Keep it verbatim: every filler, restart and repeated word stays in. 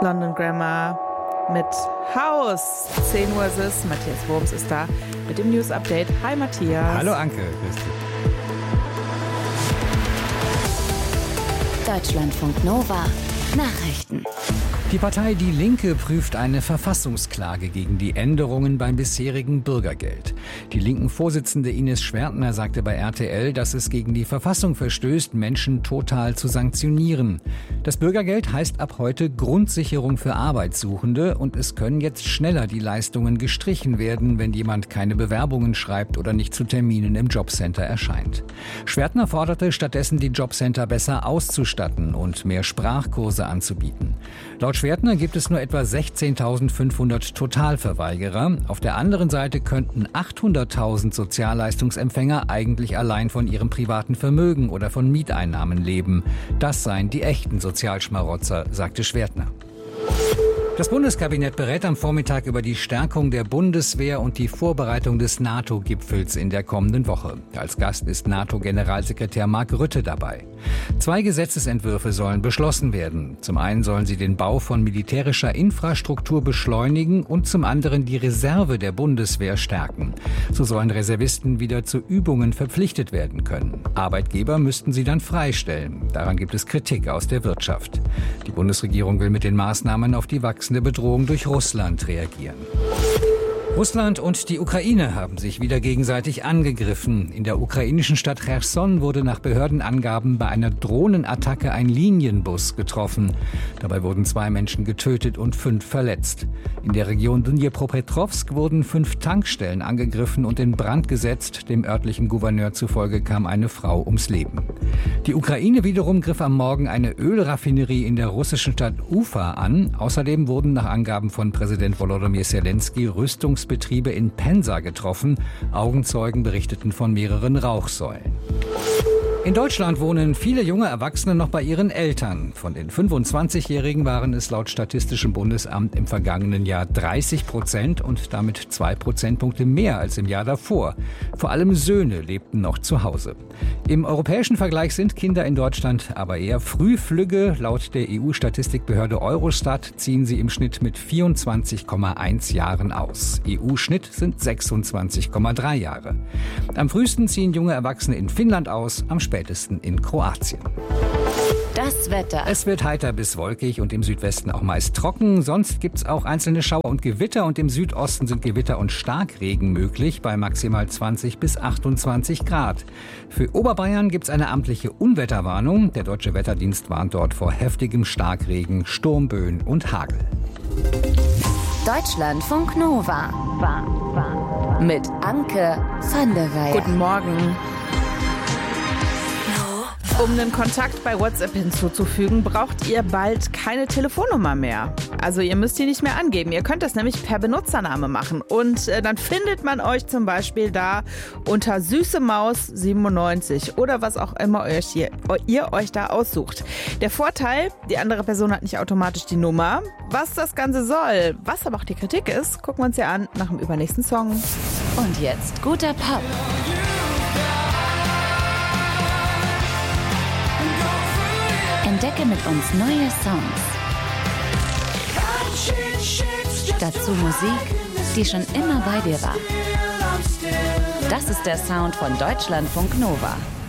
London Grammar mit Haus. zehn Uhr ist es. Matthias Wurms ist da mit dem News Update. Hi Matthias. Hallo Anke, grüß dich. Deutschlandfunk Nova Nachrichten. Die Partei Die Linke prüft eine Verfassungsklage gegen die Änderungen beim bisherigen Bürgergeld. Die Linken-Vorsitzende Ines Schwertner sagte bei R T L, dass es gegen die Verfassung verstößt, Menschen total zu sanktionieren. Das Bürgergeld heißt ab heute Grundsicherung für Arbeitssuchende und es können jetzt schneller die Leistungen gestrichen werden, wenn jemand keine Bewerbungen schreibt oder nicht zu Terminen im Jobcenter erscheint. Schwertner forderte stattdessen, die Jobcenter besser auszustatten und mehr Sprachkurse anzubieten. Laut Schwertner gibt es nur etwa sechzehntausendfünfhundert Totalverweigerer. Auf der anderen Seite könnten achthunderttausend Sozialleistungsempfänger eigentlich allein von ihrem privaten Vermögen oder von Mieteinnahmen leben. Das seien die echten Sozialschmarotzer, sagte Schwertner. Das Bundeskabinett berät am Vormittag über die Stärkung der Bundeswehr und die Vorbereitung des NATO-Gipfels in der kommenden Woche. Als Gast ist NATO-Generalsekretär Mark Rutte dabei. Zwei Gesetzesentwürfe sollen beschlossen werden. Zum einen sollen sie den Bau von militärischer Infrastruktur beschleunigen und zum anderen die Reserve der Bundeswehr stärken. So sollen Reservisten wieder zu Übungen verpflichtet werden können. Arbeitgeber müssten sie dann freistellen. Daran gibt es Kritik aus der Wirtschaft. Die Bundesregierung will mit den Maßnahmen auf die wachsende Bedrohung durch Russland reagieren. Russland und die Ukraine haben sich wieder gegenseitig angegriffen. In der ukrainischen Stadt Cherson wurde nach Behördenangaben bei einer Drohnenattacke ein Linienbus getroffen. Dabei wurden zwei Menschen getötet und fünf verletzt. In der Region Dnipropetrovsk wurden fünf Tankstellen angegriffen und in Brand gesetzt. Dem örtlichen Gouverneur zufolge kam eine Frau ums Leben. Die Ukraine wiederum griff am Morgen eine Ölraffinerie in der russischen Stadt Ufa an. Außerdem wurden nach Angaben von Präsident Volodymyr Zelensky Rüstungs Betriebe in Pensa getroffen. Augenzeugen berichteten von mehreren Rauchsäulen. In Deutschland wohnen viele junge Erwachsene noch bei ihren Eltern. Von den fünfundzwanzigjährigen waren es laut Statistischem Bundesamt im vergangenen Jahr dreißig Prozent und damit zwei Prozentpunkte mehr als im Jahr davor. Vor allem Söhne lebten noch zu Hause. Im europäischen Vergleich sind Kinder in Deutschland aber eher Frühflügge. Laut der E U-Statistikbehörde Eurostat ziehen sie im Schnitt mit vierundzwanzig Komma eins Jahren aus. E U-Schnitt sind sechsundzwanzig Komma drei Jahre. Am frühesten ziehen junge Erwachsene in Finnland aus, am spätesten in Kroatien. Das Wetter. Es wird heiter bis wolkig und im Südwesten auch meist trocken. Sonst gibt es auch einzelne Schauer und Gewitter und im Südosten sind Gewitter und Starkregen möglich bei maximal zwanzig bis achtundzwanzig Grad. Für Oberbayern gibt es eine amtliche Unwetterwarnung. Der Deutsche Wetterdienst warnt dort vor heftigem Starkregen, Sturmböen und Hagel. Deutschlandfunk Nova. Mit Anke van der Weyer. Guten Morgen. Um einen Kontakt bei WhatsApp hinzuzufügen, braucht ihr bald keine Telefonnummer mehr. Also ihr müsst die nicht mehr angeben. Ihr könnt das nämlich per Benutzername machen. Und äh, dann findet man euch zum Beispiel da unter Süße Maus siebenundneunzig oder was auch immer euch hier, ihr euch da aussucht. Der Vorteil, die andere Person hat nicht automatisch die Nummer. Was das Ganze soll, was aber auch die Kritik ist, gucken wir uns ja an nach dem übernächsten Song. Und jetzt guter Pop. Entdecke mit uns neue Songs. Dazu Musik, die schon immer bei dir war. Das ist der Sound von Deutschlandfunk Nova.